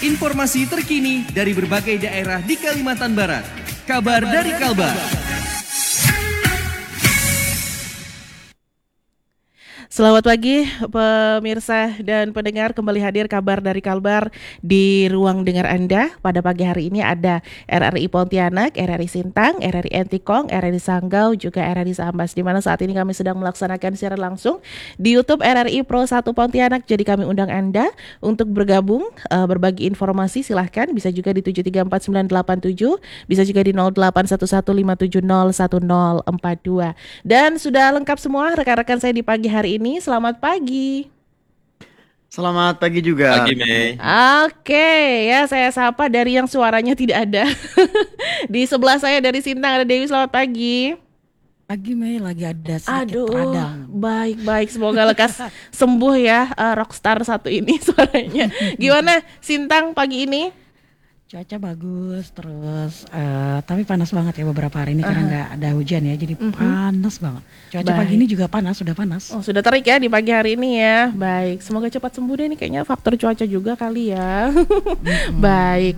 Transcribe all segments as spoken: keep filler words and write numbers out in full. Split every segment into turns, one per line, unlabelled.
Informasi terkini dari berbagai daerah di Kalimantan Barat. Kabar dari Kalbar.
Selamat pagi pemirsa dan pendengar, kembali hadir kabar dari Kalbar di ruang dengar Anda. Pada pagi hari ini ada R R I Pontianak, R R I Sintang, R R I Entikong, R R I Sanggau, juga R R I Sambas, di mana saat ini kami sedang melaksanakan siaran langsung di YouTube R R I Pro satu Pontianak. Jadi kami undang Anda untuk bergabung, uh, berbagi informasi, silahkan. Bisa juga di tujuh tiga empat sembilan delapan tujuh, bisa juga di nol delapan satu satu lima tujuh nol satu nol empat dua. Dan sudah lengkap semua rekan-rekan saya di pagi hari ini. Selamat pagi.
Selamat pagi juga.
Pagi, Mei.
Oke, ya saya sapa dari yang suaranya tidak ada. Di sebelah saya dari Sintang ada Dewi. Selamat pagi.
Pagi, Mei, lagi ada sakit
Aduh,
radang.
baik-baik, semoga lekas sembuh ya, uh, rockstar satu ini suaranya. Gimana Sintang pagi ini?
Cuaca bagus, terus uh, tapi panas banget ya beberapa hari ini uh-huh. karena nggak ada hujan ya, jadi uh-huh. panas banget. Cuaca Baik. Pagi ini juga panas, sudah panas.
Oh, sudah terik ya di pagi hari ini ya. Baik, semoga cepat sembuh deh, ini kayaknya faktor cuaca juga kali ya. Mm-hmm. Baik,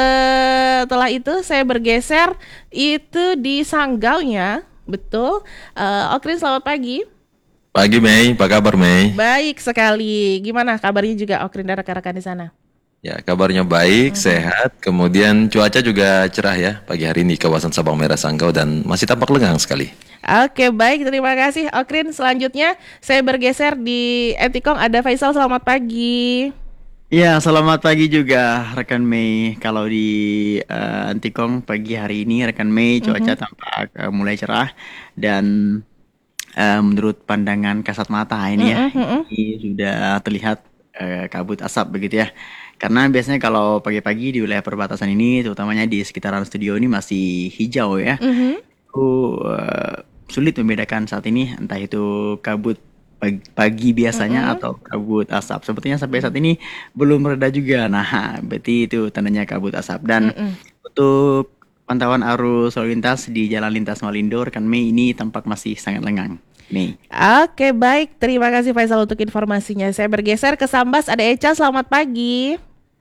setelah itu saya bergeser itu di Sanggaunya, betul. Uh, Okrin, selamat pagi.
Pagi, Mei, apa kabar, Mei?
Baik sekali. Gimana kabarnya juga Okrin dan rekan-rekan di sana?
Ya, kabarnya baik, hmm. sehat. Kemudian cuaca juga cerah ya pagi hari ini kawasan Sabang Merah Sanggau dan masih tampak lengang sekali.
Oke, baik, terima kasih Okrin. Selanjutnya saya bergeser di Entikong, ada Faisal. Selamat pagi.
Ya, selamat pagi juga rekan Mei. Kalau di uh, Entikong pagi hari ini rekan Mei cuaca uh-huh. tampak uh, mulai cerah dan uh, menurut pandangan kasat mata ini uh-huh. ya ini sudah terlihat uh, kabut asap begitu ya. Karena biasanya kalau pagi-pagi di wilayah perbatasan ini, terutamanya di sekitaran studio ini masih hijau ya. Mm-hmm. Itu uh, sulit membedakan saat ini, entah itu kabut pagi, pagi biasanya mm-hmm. atau kabut asap. Sepertinya sampai saat ini belum mereda juga. Nah, berarti itu tandanya kabut asap. Dan mm-hmm. untuk pantauan arus lalu lintas di Jalan Lintas Malindo, rekan Mei, ini tampak masih sangat lengang. Mei.
Oke, baik. Terima kasih Faisal untuk informasinya. Saya bergeser ke Sambas, ada Echa. Selamat pagi.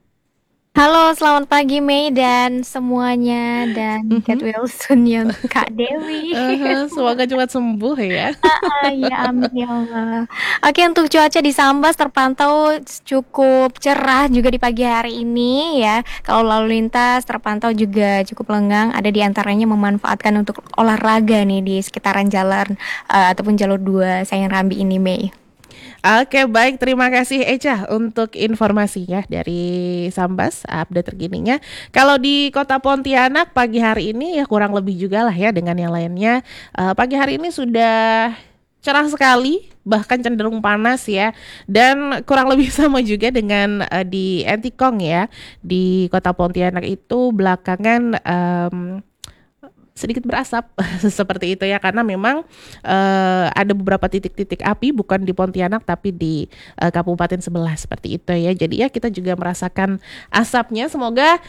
Halo, selamat pagi Mei dan semuanya, dan mm-hmm. Get well soon ya Kak Dewi.
uh-huh, Semoga cepat sembuh ya.
uh, Ya amin ya Allah. Oke, untuk cuaca di Sambas terpantau cukup cerah juga di pagi hari ini ya. Kalau lalu lintas terpantau juga cukup lengang. Ada di antaranya memanfaatkan untuk olahraga nih di sekitaran jalan uh, ataupun jalur dua Sayang Rambi ini, Mei.
Oke, baik, terima kasih Echa untuk informasinya dari Sambas, update terkininya. Kalau di Kota Pontianak pagi hari ini ya kurang lebih juga lah ya dengan yang lainnya. Uh, pagi hari ini sudah cerah sekali, bahkan cenderung panas ya. Dan kurang lebih sama juga dengan uh, di Entikong ya. Di Kota Pontianak itu belakangan um, sedikit berasap seperti itu ya, karena memang uh, ada beberapa titik-titik api bukan di Pontianak tapi di uh, kabupaten sebelah seperti itu ya. Jadi ya kita juga merasakan asapnya. Semoga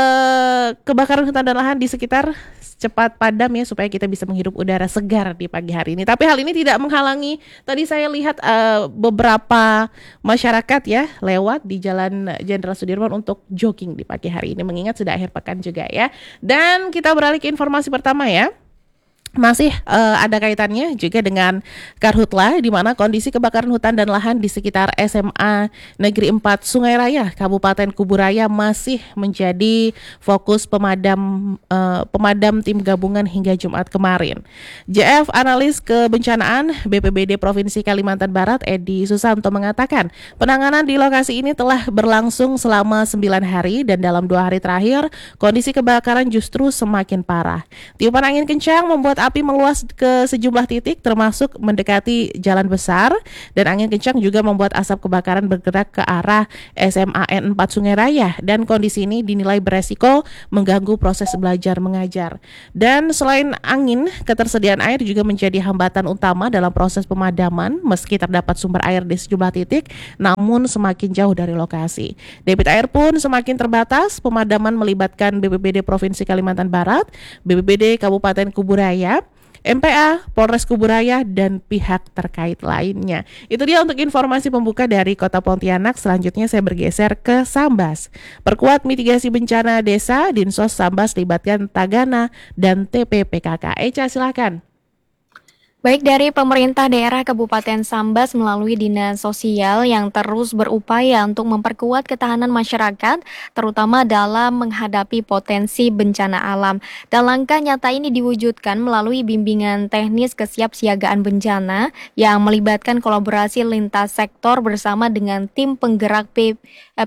uh, kebakaran hutan dan lahan di sekitar cepat padam ya, supaya kita bisa menghirup udara segar di pagi hari ini. Tapi hal ini tidak menghalangi, tadi saya lihat uh, beberapa masyarakat ya lewat di Jalan Jenderal Sudirman untuk jogging di pagi hari ini, mengingat sudah akhir pekan juga ya. Dan kita beralih ke informasi pertama ya. Masih uh, ada kaitannya juga dengan Karhutla, di mana kondisi kebakaran hutan dan lahan di sekitar S M A Negeri empat Sungai Raya, Kabupaten Kuburaya masih menjadi fokus pemadam uh, pemadam tim gabungan hingga Jumat kemarin. J F Analis Kebencanaan B P B D Provinsi Kalimantan Barat Edi Susanto mengatakan penanganan di lokasi ini telah berlangsung selama sembilan hari dan dalam dua hari terakhir kondisi kebakaran justru semakin parah. Tiupan angin kencang membuat api meluas ke sejumlah titik termasuk mendekati jalan besar, dan angin kencang juga membuat asap kebakaran bergerak ke arah S M A N empat Sungai Raya, dan kondisi ini dinilai beresiko mengganggu proses belajar mengajar. Dan selain angin, ketersediaan air juga menjadi hambatan utama dalam proses pemadaman meski terdapat sumber air di sejumlah titik namun semakin jauh dari lokasi. Debit air pun semakin terbatas. Pemadaman melibatkan B P B D Provinsi Kalimantan Barat, B P B D Kabupaten Kuburaya, M P A, Polres Kuburaya, dan pihak terkait lainnya. Itu dia untuk informasi pembuka dari Kota Pontianak. Selanjutnya saya bergeser ke Sambas. Perkuat mitigasi bencana desa, Dinsos Sambas libatkan Tagana dan T P P K K. Eca, silakan.
Baik, dari pemerintah daerah Kabupaten Sambas melalui Dinas Sosial yang terus berupaya untuk memperkuat ketahanan masyarakat, terutama dalam menghadapi potensi bencana alam. Dan langkah nyata ini diwujudkan melalui bimbingan teknis kesiapsiagaan bencana yang melibatkan kolaborasi lintas sektor bersama dengan tim penggerak P-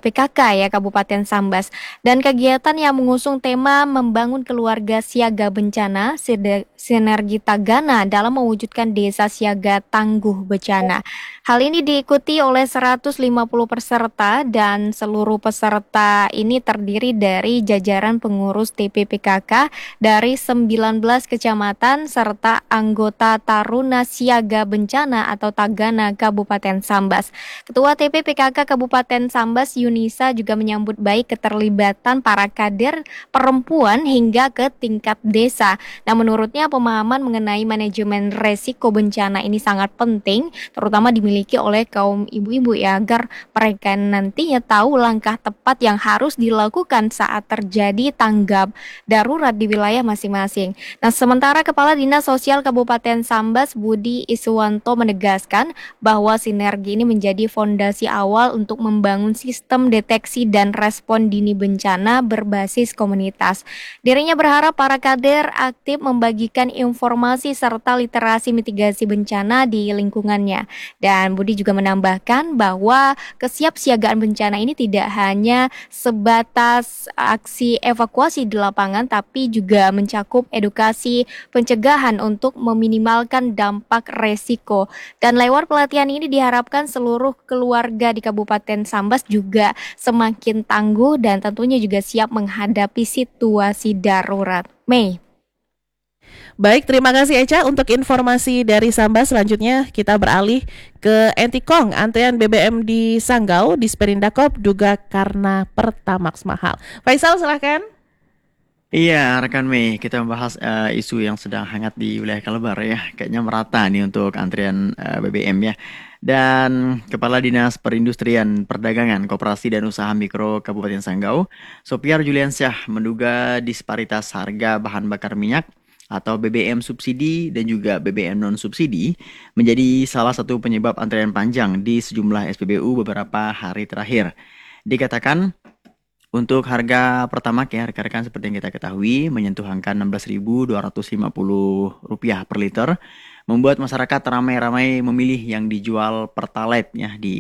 PKK ya Kabupaten Sambas. Dan kegiatan yang mengusung tema membangun keluarga siaga bencana, side- sinergi Tagana dalam mewujudkan desa siaga tangguh bencana. Hal ini diikuti oleh seratus lima puluh peserta dan seluruh peserta ini terdiri dari jajaran pengurus T P P K K dari sembilan belas kecamatan serta anggota Taruna Siaga Bencana atau Tagana Kabupaten Sambas. Ketua T P P K K Kabupaten Sambas Yunisa juga menyambut baik keterlibatan para kader perempuan hingga ke tingkat desa. Nah, menurutnya pemahaman mengenai manajemen resiko bencana ini sangat penting, terutama dimiliki oleh kaum ibu-ibu ya, agar mereka nantinya tahu langkah tepat yang harus dilakukan saat terjadi tanggap darurat di wilayah masing-masing. Nah, sementara Kepala Dinas Sosial Kabupaten Sambas Budi Iswanto menegaskan bahwa sinergi ini menjadi fondasi awal untuk membangun sistem deteksi dan respon dini bencana berbasis komunitas. Dirinya berharap para kader aktif membagikan informasi serta literasi mitigasi bencana di lingkungannya. Dan Budi juga menambahkan bahwa kesiapsiagaan bencana ini tidak hanya sebatas aksi evakuasi di lapangan, tapi juga mencakup edukasi pencegahan untuk meminimalkan dampak resiko. Dan lewat pelatihan ini diharapkan seluruh keluarga di Kabupaten Sambas juga semakin tangguh dan tentunya juga siap menghadapi situasi darurat. Mei.
Baik, terima kasih Eca untuk informasi dari Sambas. Selanjutnya kita beralih ke Entikong. Antrian B B M di Sanggau di Sperindakop duga karena Pertamax mahal. Faisal, silahkan.
Iya, rekan Mei, kita membahas eh, isu yang sedang hangat di wilayah Kalbar ya. Kayaknya merata nih untuk antrian eh, B B M ya. Dan Kepala Dinas Perindustrian Perdagangan Koperasi dan Usaha Mikro Kabupaten Sanggau, Sopiar Juliansyah, menduga disparitas harga bahan bakar minyak atau B B M subsidi dan juga B B M non subsidi menjadi salah satu penyebab antrian panjang di sejumlah S P B U beberapa hari terakhir. Dikatakan untuk harga Pertamax ya rekan-rekan, seperti yang kita ketahui menyentuh angka enam belas ribu dua ratus lima puluh rupiah per liter, membuat masyarakat ramai-ramai memilih yang dijual Pertalite ya di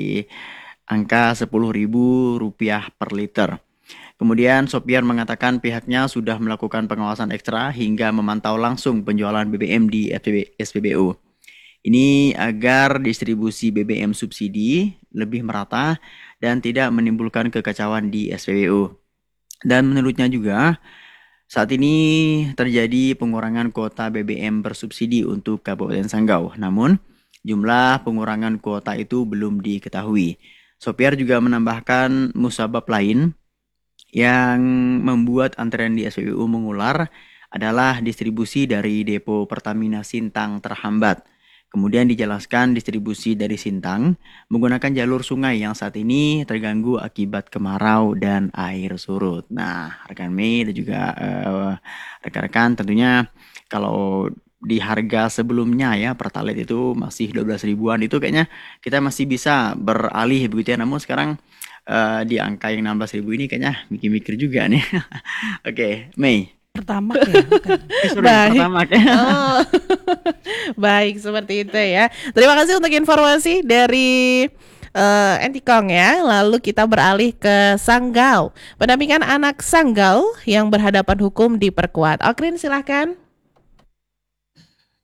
angka sepuluh ribu rupiah per liter. Kemudian Sopiar mengatakan pihaknya sudah melakukan pengawasan ekstra hingga memantau langsung penjualan B B M di S P B U. Ini agar distribusi B B M subsidi lebih merata dan tidak menimbulkan kekacauan di S P B U. Dan menurutnya juga saat ini terjadi pengurangan kuota B B M bersubsidi untuk Kabupaten Sanggau. Namun jumlah pengurangan kuota itu belum diketahui. Sopiar juga menambahkan musabab lain yang membuat antrean di S P B U mengular adalah distribusi dari depo Pertamina Sintang terhambat. Kemudian dijelaskan distribusi dari Sintang menggunakan jalur sungai yang saat ini terganggu akibat kemarau dan air surut. Nah, rekan Mei dan juga uh, rekan-rekan, tentunya kalau di harga sebelumnya ya Pertalite itu masih dua belas ribuan, itu kayaknya kita masih bisa beralih begitu ya. Namun sekarang uh, di angka yang enam belas ribu ini kayaknya mikir-mikir juga nih. Oke, okay, Mei.
Pertamax ya, bukan.
Eh, sorry,
Baik.
Pertamax ya.
Oh. Baik, seperti itu ya. Terima kasih untuk informasi dari uh, Entikong ya. Lalu kita beralih ke Sanggau. Pendampingan anak Sanggau yang berhadapan hukum diperkuat. Okrin, silahkan.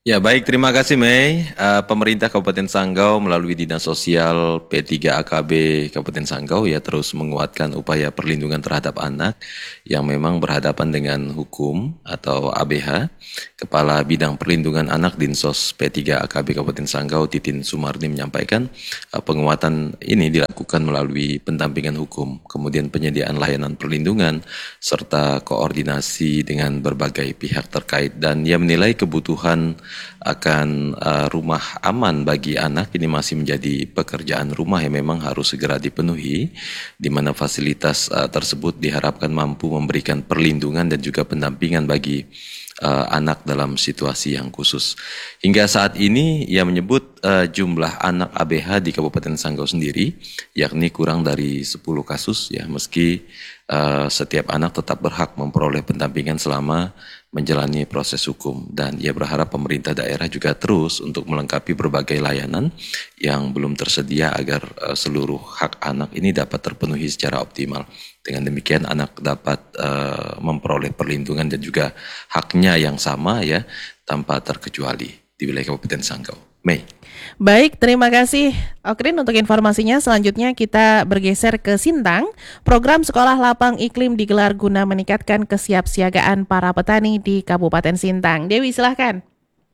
Ya baik, terima kasih Mei. Eh, pemerintah Kabupaten Sanggau melalui Dinas Sosial P tiga A K B Kabupaten Sanggau ya terus menguatkan upaya perlindungan terhadap anak yang memang berhadapan dengan hukum atau A B H. Kepala Bidang Perlindungan Anak Dinsos P tiga A K B Kabupaten Sanggau Titin Sumarni menyampaikan eh, penguatan ini dilakukan melalui pendampingan hukum, kemudian penyediaan layanan perlindungan serta koordinasi dengan berbagai pihak terkait, dan ia menilai kebutuhan akan uh, rumah aman bagi anak ini masih menjadi pekerjaan rumah yang memang harus segera dipenuhi, di mana fasilitas uh, tersebut diharapkan mampu memberikan perlindungan dan juga pendampingan bagi uh, anak dalam situasi yang khusus. Hingga saat ini ia menyebut uh, jumlah anak A B H di Kabupaten Sanggau sendiri yakni kurang dari sepuluh kasus ya, meski uh, setiap anak tetap berhak memperoleh pendampingan selama menjalani proses hukum, dan ia berharap pemerintah daerah juga terus untuk melengkapi berbagai layanan yang belum tersedia agar uh, seluruh hak anak ini dapat terpenuhi secara optimal. Dengan demikian anak dapat uh, memperoleh perlindungan dan juga haknya yang sama ya, tanpa terkecuali di wilayah Kabupaten Sanggau. Mei.
Baik, terima kasih Okrin untuk informasinya. Selanjutnya kita bergeser ke Sintang. Program Sekolah Lapang Iklim digelar guna meningkatkan kesiapsiagaan para petani di Kabupaten Sintang. Dewi, silahkan.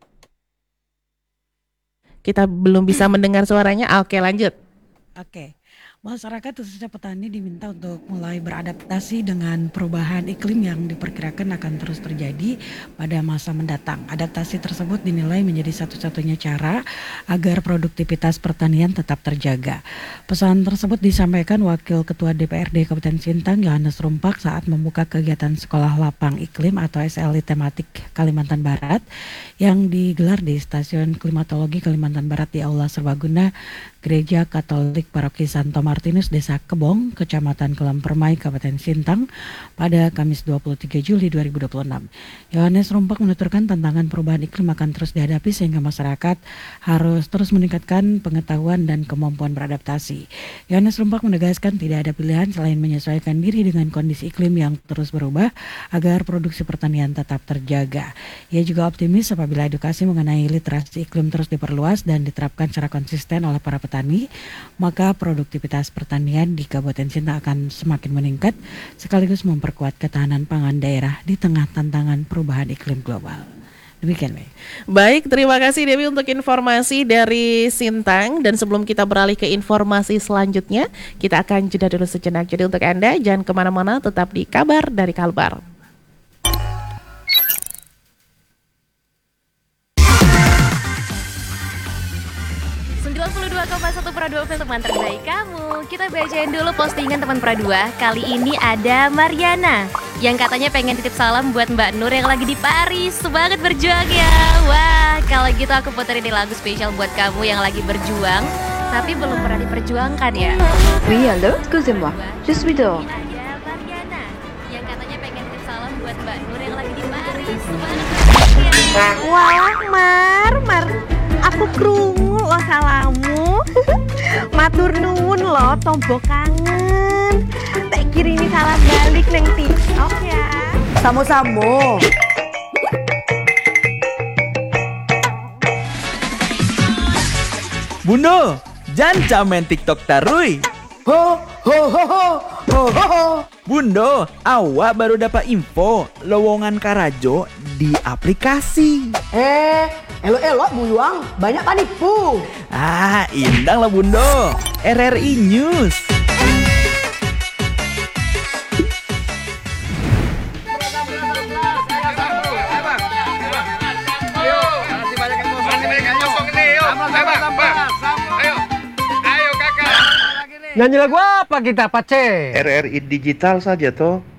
Kita belum bisa mendengar suaranya. Oke, lanjut.
Oke. Masyarakat khususnya petani diminta untuk mulai beradaptasi dengan perubahan iklim yang diperkirakan akan terus terjadi pada masa mendatang. Adaptasi tersebut dinilai menjadi satu-satunya cara agar produktivitas pertanian tetap terjaga. Pesan tersebut disampaikan Wakil Ketua D P R D Kabupaten Sintang Yohanes Rumpak saat membuka kegiatan Sekolah Lapang Iklim atau S L I tematik Kalimantan Barat yang digelar di Stasiun Klimatologi Kalimantan Barat di Aula Serbaguna Gereja Katolik Paroki Santo Martinus Desa Kebong, Kecamatan Kelam Permai, Kabupaten Sintang pada Kamis dua puluh tiga Juli dua ribu dua puluh enam. Yohanes Rumpak menuturkan tantangan perubahan iklim akan terus dihadapi sehingga masyarakat harus terus meningkatkan pengetahuan dan kemampuan beradaptasi. Yohanes Rumpak menegaskan tidak ada pilihan selain menyesuaikan diri dengan kondisi iklim yang terus berubah agar produksi pertanian tetap terjaga. Ia juga optimis apabila edukasi mengenai literasi iklim terus diperluas dan diterapkan secara konsisten oleh para petani, maka produktivitas pertanian di Kabupaten Sintang akan semakin meningkat sekaligus memperkuat ketahanan pangan daerah di tengah tantangan perubahan iklim global. Demikian, Mei.
Baik, terima kasih Dewi untuk informasi dari Sintang. Dan sebelum kita beralih ke informasi selanjutnya, kita akan jeda dulu sejenak. Jadi untuk Anda jangan kemana-mana, tetap di Kabar dari Kalbar.
sembilan puluh dua koma satu Pradua Film teman terbaik kamu. Kita bacain dulu postingan teman Pradua. Kali ini ada Mariana yang katanya pengen titip salam buat Mbak Nur yang lagi di Paris. Semangat berjuang ya. Wah, kalau gitu aku puterin nih lagu spesial buat kamu yang lagi berjuang tapi belum pernah diperjuangkan ya.
Oui, allô, excusez-moi. Je suis dehors.
Ini ada Mariana yang katanya pengen titip salam buat Mbak Nur yang lagi di Paris. Semangat berjuang ya.
Wah, Mar, Mar, aku krungu lo salamu. Matur nuwun lo, tombo kangen. Tak kirimi salam balik neng TikTok ya.
Samo-samo.
Bundo, jangan main TikTok tarui.
Ho, ho, ho, ho, ho, ho, ho.
Bundo, awak baru dapat info lowongan Karajo di aplikasi.
Eh, elok-elok buyuang, banyak panipu.
Ah, indang lah Bundo. R R I News.
Nyanyi lagu apa kita, Pace?
R R I Digital saja toh.